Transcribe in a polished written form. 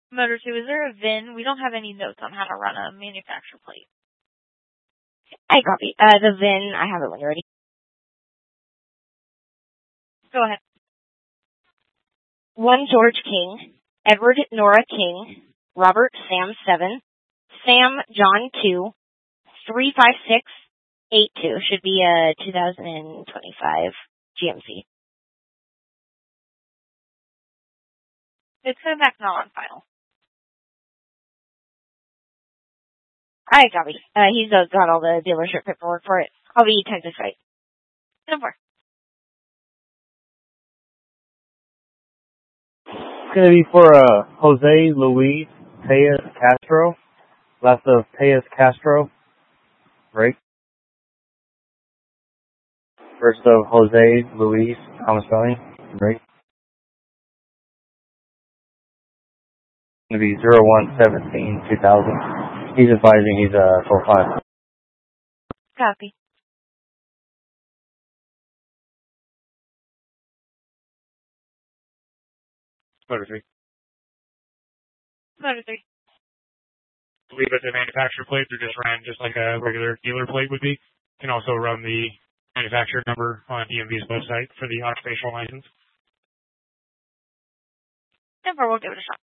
Motor 2, is there a VIN? We don't have any notes on how to run a manufacturer plate. I copy. The VIN, I have it when you're ready. Go ahead. 1 George King, Edward Nora King, Robert Sam 7, Sam John 2, 35682. Should be a 2025 GMC. It's going back not on file. I copy. He's got all the dealership paperwork for it. I'll be Texas right. Number. It's going to be for Jose Luis Paez Castro. Last of Paez Castro. Right? First of Jose Luis, common spelling. Right? It's going to be 01/17/2000. He's advising he's 4-5. Copy. Motor 3. Motor 3. Leave it the manufacturer plate. They're just ran just like a regular dealer plate would be. You can also run the manufacturer number on DMV's website for the occupational license. Number, we'll give it a shot.